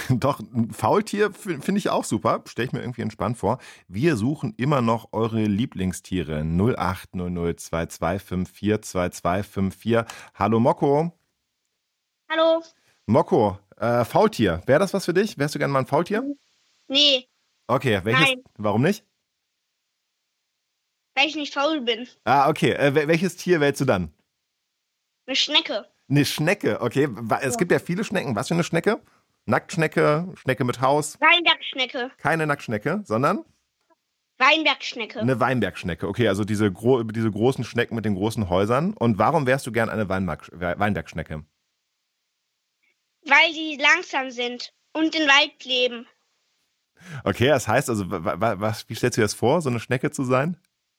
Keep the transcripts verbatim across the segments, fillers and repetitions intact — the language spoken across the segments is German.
Doch, ein Faultier f- finde ich auch super. Stelle ich mir irgendwie entspannt vor. Wir suchen immer noch eure Lieblingstiere. null acht null null zwei zwei fünf vier zwei zwei fünf vier. Hallo Mokko. Hallo? Mokko, äh, Faultier. Wäre das was für dich? Wärst du gerne mal ein Faultier? Nee, Okay, welches? nein, Warum nicht? weil ich nicht faul bin. Ah, okay. Äh, wel- welches Tier wählst du dann? Eine Schnecke. Eine Schnecke, okay. Wa- Es Ja. gibt ja viele Schnecken. Was für eine Schnecke? Nacktschnecke, Schnecke mit Haus. Weinbergschnecke. Keine Nacktschnecke, sondern Weinbergschnecke. eine Weinbergschnecke. Okay, also diese, gro diese großen Schnecken mit den großen Häusern. Und warum wärst du gern eine Weinberg We- Weinbergschnecke? Weil die langsam sind und im Wald leben. Okay, das heißt also, wa wa was, wie stellst du dir das vor, so eine Schnecke zu sein?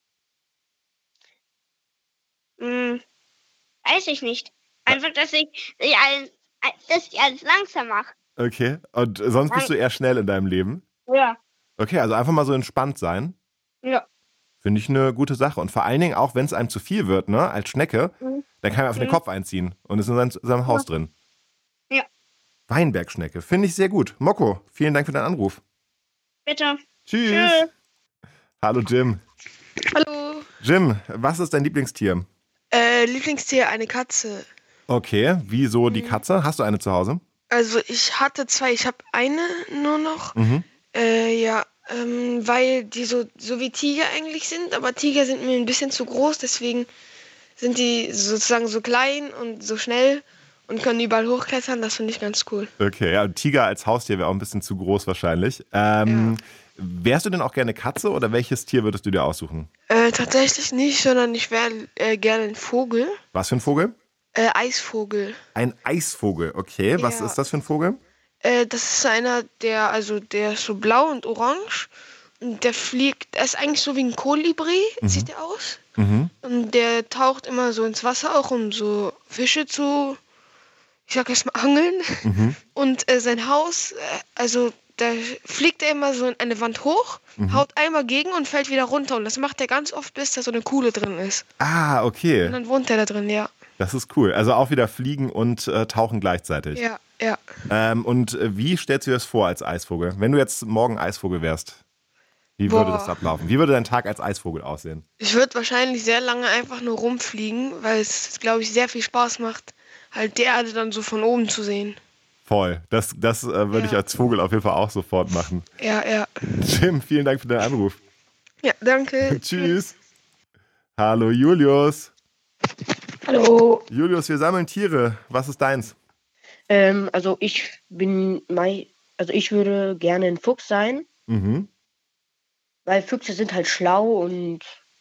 Hm, weiß ich nicht. Einfach, dass ich, ich alles, dass ich alles langsam mache. Okay, und sonst bist Lang- du eher schnell in deinem Leben? Ja. Okay, also einfach mal so entspannt sein. Ja. Finde ich eine gute Sache. Und vor allen Dingen auch, wenn es einem zu viel wird, ne, als Schnecke, Mhm. dann kann man einfach den Mhm. Kopf einziehen und ist in seinem, seinem Haus drin. Ja. Weinbergschnecke, finde ich sehr gut. Mokko, vielen Dank für deinen Anruf. Bitte. Tschüss. Tschüss. Hallo Jim. Hallo. Jim, was ist dein Lieblingstier? Äh, Lieblingstier, eine Katze. Okay, wieso die Katze? Hast du eine zu Hause? Also ich hatte zwei, ich habe eine nur noch. Mhm. Äh, ja, ähm, weil die so, so wie Tiger eigentlich sind, aber Tiger sind mir ein bisschen zu groß, deswegen sind die sozusagen so klein und so schnell und können überall hochklettern, das finde ich ganz cool. Okay, ja, und Tiger als Haustier wäre auch ein bisschen zu groß wahrscheinlich. Ähm, wärst du denn auch gerne Katze oder welches Tier würdest du dir aussuchen? Äh, tatsächlich nicht, sondern ich wäre äh, gerne ein Vogel. Was für ein Vogel? Äh, Eisvogel. Ein Eisvogel, okay. Was Ja. ist das für ein Vogel? Äh, das ist einer, der, also der ist so blau und orange. Und der fliegt, er ist eigentlich so wie ein Kolibri, sieht er aus. Mhm. Und der taucht immer so ins Wasser auch, um so Fische zu, ich sag erst mal, angeln. Mhm. Und äh, sein Haus, äh, also da fliegt er immer so in eine Wand hoch, Mhm. haut einmal gegen und fällt wieder runter. Und das macht er ganz oft, bis da so eine Kuhle drin ist. Ah, Und okay. dann wohnt er da drin, ja. Das ist cool. Also auch wieder fliegen und äh, tauchen gleichzeitig. Ja, ja. Ähm, und äh, wie stellst du dir das vor als Eisvogel? Wenn du jetzt morgen Eisvogel wärst, wie würde Boah. das ablaufen? Wie würde dein Tag als Eisvogel aussehen? Ich würde wahrscheinlich sehr lange einfach nur rumfliegen, weil es, glaube ich, sehr viel Spaß macht, halt die Erde dann so von oben zu sehen. Voll. Das, das äh, würde Ja. ich als Vogel auf jeden Fall auch sofort machen. Ja, ja. Jim, vielen Dank für deinen Anruf. Ja, danke. Tschüss. Hallo Julius. Hallo. Julius, wir sammeln Tiere. Was ist deins? Ähm, also ich bin mei, also ich würde gerne ein Fuchs sein, Mhm. weil Füchse sind halt schlau und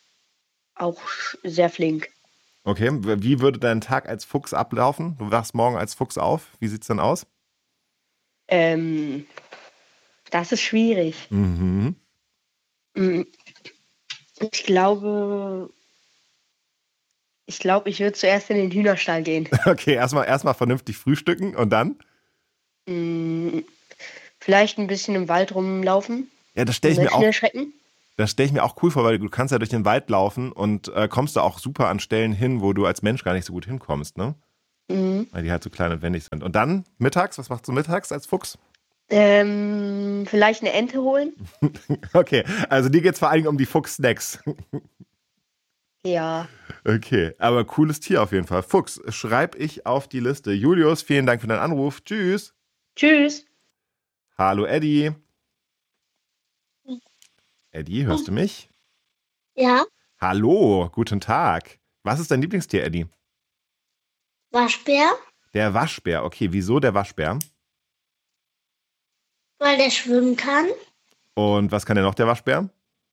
auch sch- sehr flink. Okay, wie würde dein Tag als Fuchs ablaufen? Du wachst morgen als Fuchs auf. Wie sieht's denn aus? Ähm, das ist schwierig. Mhm. Mm, Ich glaube, ich glaube, ich würde zuerst in den Hühnerstall gehen. Okay, erstmal erstmal vernünftig frühstücken und dann? Mm, Vielleicht ein bisschen im Wald rumlaufen, Ja, das stelle ich mir Menschen auch, erschrecken. das stelle ich mir auch cool vor, weil du kannst ja durch den Wald laufen und äh, kommst da auch super an Stellen hin, wo du als Mensch gar nicht so gut hinkommst, ne? Mhm. Weil die halt so klein und wendig sind. Und dann mittags, was machst du mittags als Fuchs? Ähm, vielleicht eine Ente holen. Okay, also dir geht's vor allen Dingen um die Fuchs-Snacks. Ja, Okay, aber cooles Tier auf jeden Fall. Fuchs, schreib ich auf die Liste. Julius, vielen Dank für deinen Anruf. Tschüss. tschüss. Hallo Eddie. Eddie, hörst du mich? Ja. Hallo, guten Tag. Was ist dein Lieblingstier, Eddie? Waschbär, Der Waschbär. Okay, wieso der Waschbär? weil der schwimmen kann, Und was kann denn noch der Waschbär?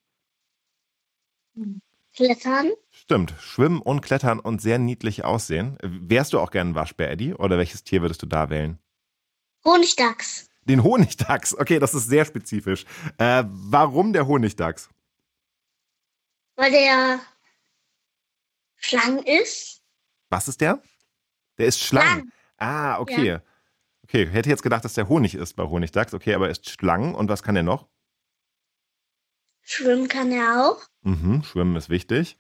klettern, Stimmt, schwimmen und klettern und sehr niedlich aussehen. Wärst du auch gern ein Waschbär, Eddie? Oder welches Tier würdest du da wählen? Honigdachs, Den Honigdachs. Okay, das ist sehr spezifisch. Äh, warum der Honigdachs? weil der Schlangen ist. Was ist der? Der ist Schlangen. Schlangen. Ah, okay. Okay, hätte jetzt gedacht, dass der Honig ist bei Honigdachs. Okay, aber er ist Schlangen. Und was kann er noch? Schwimmen kann er auch. Mhm, Schwimmen ist wichtig.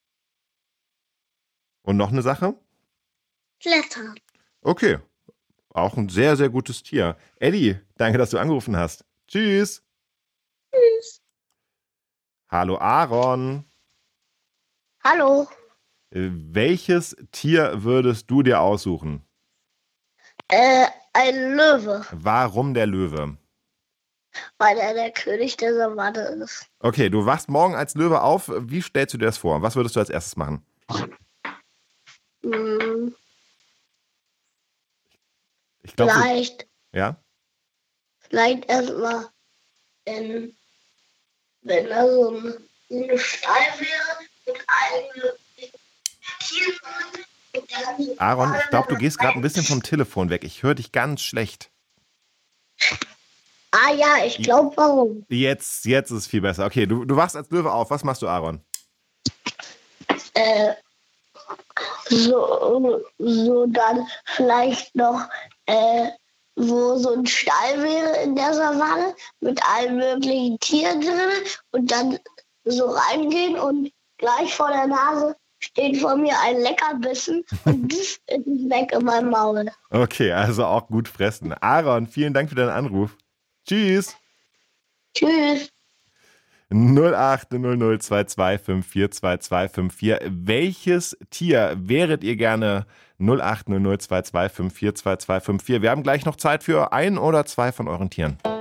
Und noch eine Sache? Klettern. Okay. auch ein sehr, sehr gutes Tier. Elli, danke, dass du angerufen hast. Tschüss. Tschüss. Hallo Aaron. Hallo. Äh, Welches Tier würdest du dir aussuchen? Äh, ein Löwe, Warum der Löwe? weil er der König der Savanne ist. Okay, du wachst morgen als Löwe auf. Wie stellst du dir das vor? Was würdest du als erstes machen? Hm, Ich glaube, vielleicht, ja? vielleicht erstmal, wenn, wenn da so ein, so eine Stall wäre mit einem Tieren und dann Aaron, ich glaube, du gehst gerade ein bisschen vom Telefon weg. Ich höre dich ganz schlecht. Ah ja, ich glaube warum. Jetzt, jetzt ist es viel besser. Okay, du, du wachst als Löwe auf. Was machst du, Aaron? Äh, so, so dann vielleicht noch, äh, wo so ein Stall wäre in der Savanne mit allen möglichen Tieren drin und dann so reingehen und gleich vor der Nase steht vor mir ein Leckerbissen und das ist weg in meinem Maul. Okay, also auch gut fressen. Aaron, vielen Dank für deinen Anruf. Tschüss. Tschüss. null acht null null zwei zwei fünf vier zwei zwei fünf vier. Welches Tier wäret ihr gerne? null acht null null zwei zwei fünf vier zwei zwei fünf vier. Wir haben gleich noch Zeit für ein oder zwei von euren Tieren.